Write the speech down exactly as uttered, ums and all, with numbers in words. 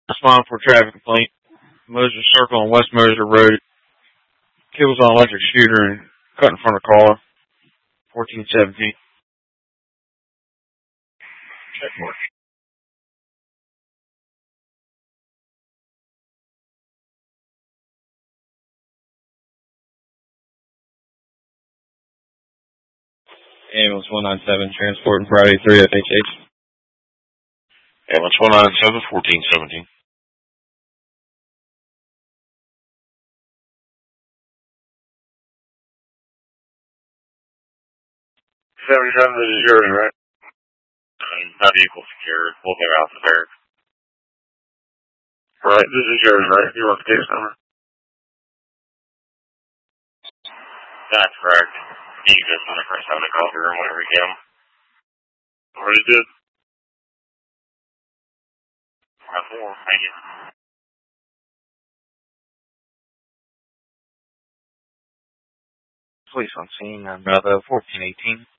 Respond for traffic complaint. Moser Circle on West Moser Road. Kid was on an electric scooter and cut in front of a car. fourteen seventeen. Check mark. Ambulance one nine seven, transporting Friday three F H H. Ambulance one nine seven, fourteen seventeen. seventy-seven, this is yours, right? Not vehicle secured. We'll get out to there. Right, this is yours, right? You want the case number? That's correct. You just on the first time to call the room whenever you get them. Already did. That's all. Thank you. Police on scene, I'm about fourteen eighteen.